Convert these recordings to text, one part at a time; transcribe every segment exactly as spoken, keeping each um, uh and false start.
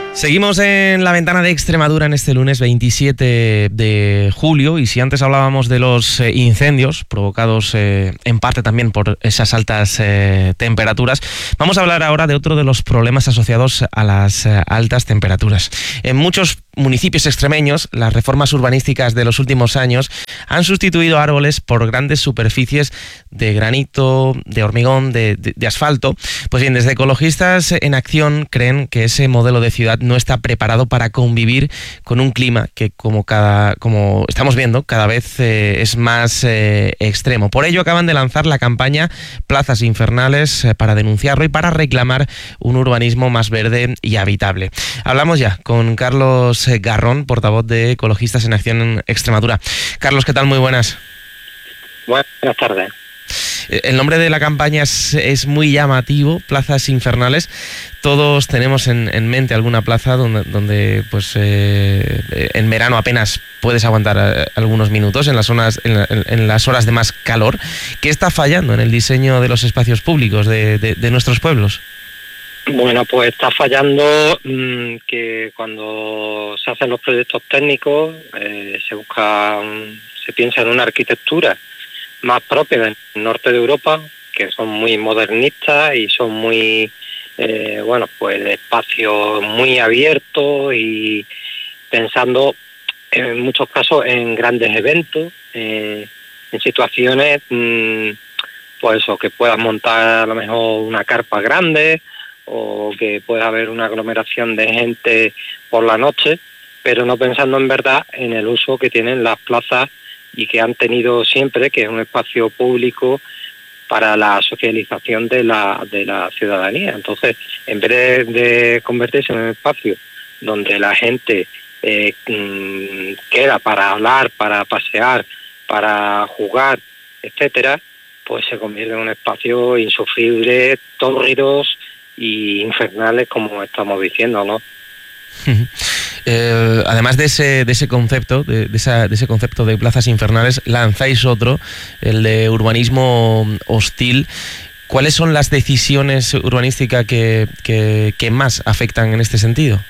Seguimos en la ventana de Extremadura en este lunes veintisiete de julio, y si antes hablábamos de los eh, incendios provocados eh, en parte también por esas altas eh, temperaturas, vamos a hablar ahora de otro de los problemas asociados a las eh, altas temperaturas. En muchos municipios extremeños, las reformas urbanísticas de los últimos años han sustituido árboles por grandes superficies de granito, de hormigón, de, de, de asfalto. Pues bien, desde Ecologistas en Acción creen que ese modelo de ciudad no está preparado para convivir con un clima que, como cada como estamos viendo, cada vez eh, es más eh, extremo. Por ello acaban de lanzar la campaña Plazas Infernales eh, para denunciarlo y para reclamar un urbanismo más verde y habitable. Hablamos ya con Carlos Garrón, portavoz de Ecologistas en Acción en Extremadura. Carlos, ¿qué tal? Muy buenas. Buenas tardes. El nombre de la campaña es, es muy llamativo, Plazas Infernales. Todos tenemos en, en mente alguna plaza donde, donde pues eh, en verano apenas puedes aguantar algunos minutos, en las, zonas, en, la, en las horas de más calor. ¿Qué está fallando en el diseño de los espacios públicos de, de, de nuestros pueblos? Bueno, pues está fallando mmm, que cuando se hacen los proyectos técnicos eh, se busca, se piensa en una arquitectura más propia del norte de Europa, que son muy modernistas y son muy, eh, bueno, pues de espacios muy abiertos y pensando en muchos casos en grandes eventos, eh, en situaciones, mmm, pues eso, que puedas montar a lo mejor una carpa grande o que pueda haber una aglomeración de gente por la noche, pero no pensando en verdad en el uso que tienen las plazas y que han tenido siempre, que es un espacio público para la socialización de la de la ciudadanía. Entonces, en vez de, de convertirse en un espacio donde la gente eh, queda para hablar, para pasear, para jugar, etcétera, pues se convierte en un espacio insufrible, tórridos y infernales, como estamos diciendo, ¿no? Eh, además de ese de ese concepto de, de, esa, de ese concepto de plazas infernales, lanzáis otro, el de urbanismo hostil. ¿Cuáles son las decisiones urbanísticas que, que, que más afectan en este sentido?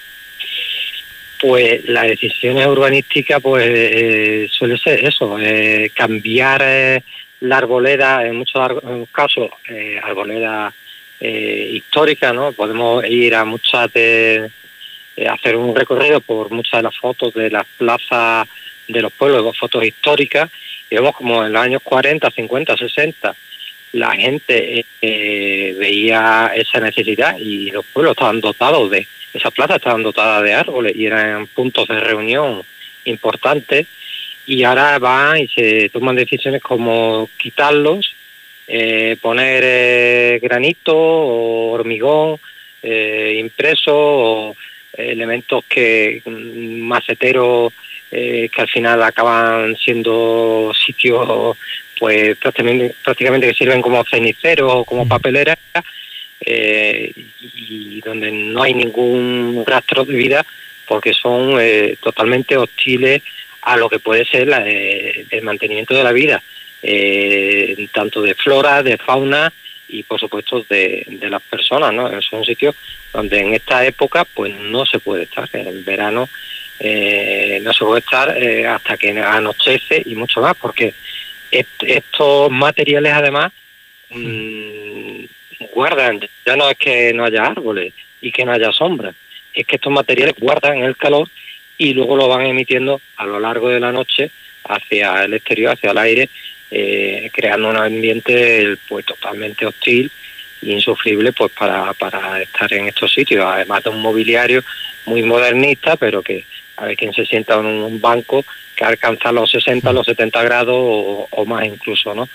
Pues las decisiones urbanísticas pues eh, suele ser eso, eh, cambiar eh, la arboleda, en muchos casos eh, arboleda eh, histórica, ¿no? Podemos ir a muchas de Eh, hacer un recorrido por muchas de las fotos de las plazas de los pueblos, fotos históricas, y vemos como en los años cuarenta, cincuenta, sesenta la gente eh, veía esa necesidad y los pueblos estaban dotados de, esas plazas estaban dotadas de árboles y eran puntos de reunión importantes, y ahora van y se toman decisiones como quitarlos, eh, poner eh, granito o hormigón eh, impreso o elementos que maceteros eh, que al final acaban siendo sitios pues prácticamente, prácticamente que sirven como ceniceros o como papeleras, eh, y donde no hay ningún rastro de vida porque son eh, totalmente hostiles a lo que puede ser la, eh, el mantenimiento de la vida, eh, tanto de flora, de fauna y por supuesto de, de las personas, ¿no? Es un sitio donde en esta época pues no se puede estar. En verano eh, no se puede estar eh, hasta que anochece y mucho más, porque est estos materiales además mmm, guardan, ya no es que no haya árboles y que no haya sombra, es que estos materiales guardan el calor y luego lo van emitiendo a lo largo de la noche hacia el exterior, hacia el aire, Eh, creando un ambiente pues totalmente hostil e insufrible pues para, para estar en estos sitios, además de un mobiliario muy modernista, pero que a ver quién se sienta en un banco que alcanza los sesenta, los setenta grados o, o más incluso, ¿no?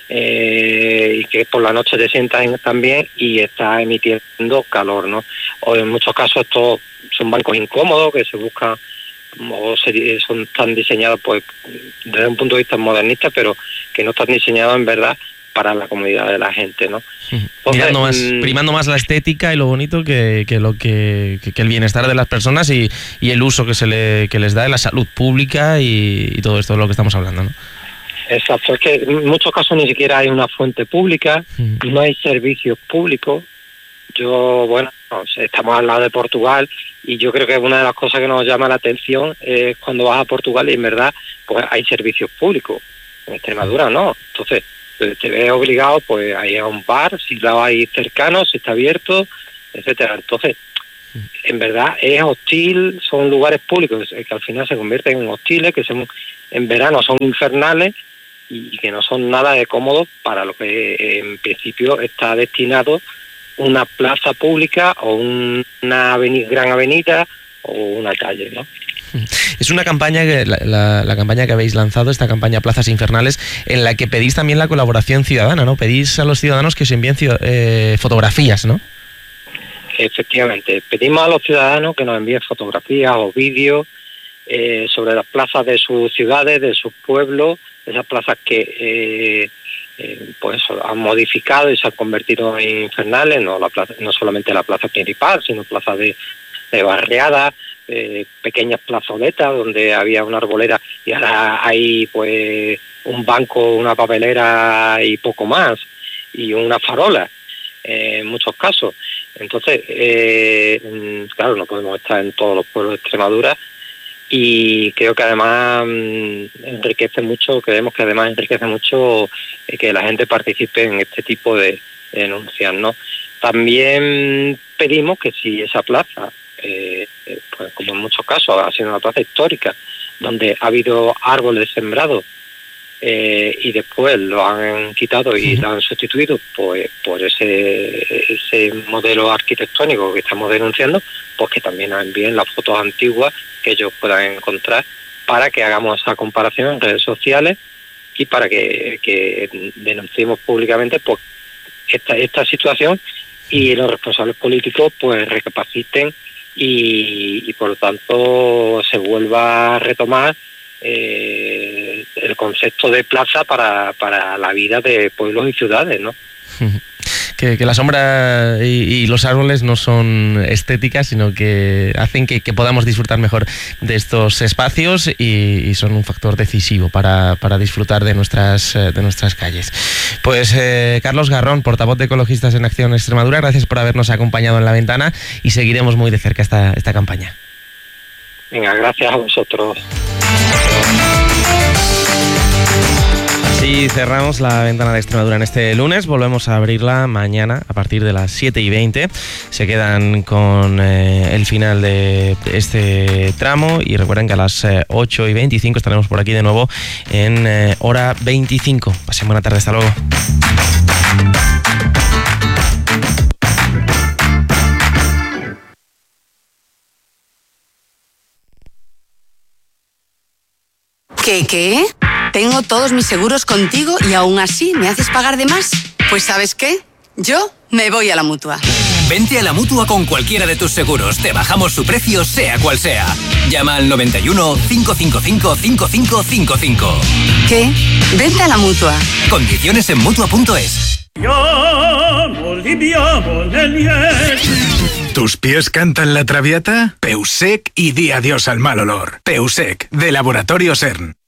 Eh, y que por la noche te sientas en, también y está emitiendo calor, ¿no? O en muchos casos estos son bancos incómodos que se buscan o se, son tan diseñados pues desde un punto de vista modernista, pero que no están diseñados en verdad para la comodidad de la gente, ¿no? Entonces, más, primando más la estética y lo bonito que, que lo que, que, que el bienestar de las personas y, y el uso que se le que les da en la salud pública y, y todo esto de lo que estamos hablando, ¿no? Exacto, es que en muchos casos ni siquiera hay una fuente pública, uh-huh. no hay servicios públicos, yo, bueno, estamos al lado de Portugal y yo creo que una de las cosas que nos llama la atención es cuando vas a Portugal y en verdad pues hay servicios públicos. En Extremadura no. Entonces te ves obligado pues a ir a un bar, si lo hay cercano, si está abierto, etcétera. Entonces, en verdad es hostil, son lugares públicos que al final se convierten en hostiles, que son, en verano son infernales y que no son nada de cómodos para lo que en principio está destinado una plaza pública o una avenida, gran avenida o una calle, ¿no? Es una campaña, que la, la, la campaña que habéis lanzado, esta campaña Plazas Infernales, en la que pedís también la colaboración ciudadana, ¿no? Pedís a los ciudadanos que os envíen eh, fotografías, ¿no? Efectivamente, pedimos a los ciudadanos que nos envíen fotografías o vídeos eh, sobre las plazas de sus ciudades, de sus pueblos, esas plazas que eh, eh, pues han modificado y se han convertido en infernales, no la plaza, no solamente la plaza principal, sino plazas de, de barriadas, eh, pequeñas plazoletas donde había una arbolera y ahora hay pues un banco, una papelera y poco más, y una farola eh, en muchos casos. Entonces, eh, claro, no podemos estar en todos los pueblos de Extremadura y creo que además enriquece mucho, creemos que además enriquece mucho que la gente participe en este tipo de, de denuncias, ¿no? También pedimos que si esa plaza, eh, pues como en muchos casos ha sido una plaza histórica, donde ha habido árboles sembrados, Eh, y después lo han quitado y lo han sustituido pues por ese ese modelo arquitectónico que estamos denunciando, pues que también nos envíen las fotos antiguas que ellos puedan encontrar para que hagamos esa comparación en redes sociales y para que, que denunciemos públicamente pues esta esta situación y los responsables políticos pues recapaciten y, y por lo tanto se vuelva a retomar Eh, el concepto de plaza para, para la vida de pueblos y ciudades, ¿no? Que, que la sombra y, y los árboles no son estéticas, sino que hacen que, que podamos disfrutar mejor de estos espacios y, y son un factor decisivo para, para disfrutar de nuestras, de nuestras calles. Pues eh, Carlos Garrón, portavoz de Ecologistas en Acción Extremadura, gracias por habernos acompañado en La Ventana y seguiremos muy de cerca esta, esta campaña. Venga, gracias a vosotros. Así cerramos La Ventana de Extremadura en este lunes. Volvemos a abrirla mañana a partir de las siete y veinte. Se quedan con eh, el final de este tramo y recuerden que a las eh, ocho y veinticinco estaremos por aquí de nuevo en eh, hora veinticinco. Pasen buena tarde, hasta luego. ¿Qué, qué? Tengo todos mis seguros contigo y aún así me haces pagar de más. Pues ¿sabes qué? Yo me voy a la Mutua. Vente a la Mutua con cualquiera de tus seguros. Te bajamos su precio, sea cual sea. Llama al noventa y uno, cinco cinco cinco, cinco cinco cinco cinco. ¿Qué? Vente a la Mutua. Condiciones en Mutua punto es. ¿Tus pies cantan la traviata? Peusec y di adiós al mal olor. Peusec, de Laboratorio CERN.